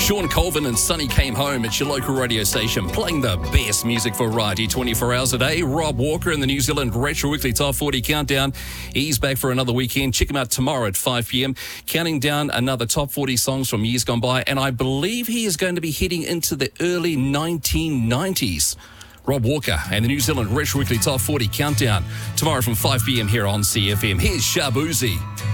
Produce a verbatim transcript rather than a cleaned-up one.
Sean Colvin and Sonny Came Home at your local radio station, playing the best music for variety twenty-four hours a day. Rob Walker in the New Zealand Retro Weekly Top forty Countdown. He's back for another weekend. Check him out tomorrow at five p.m, counting down another top forty songs from years gone by. And I believe he is going to be heading into the early nineteen nineties. Rob Walker and the New Zealand Retro Weekly Top forty Countdown tomorrow from five p.m. here on C F M. Here's Shabuzi.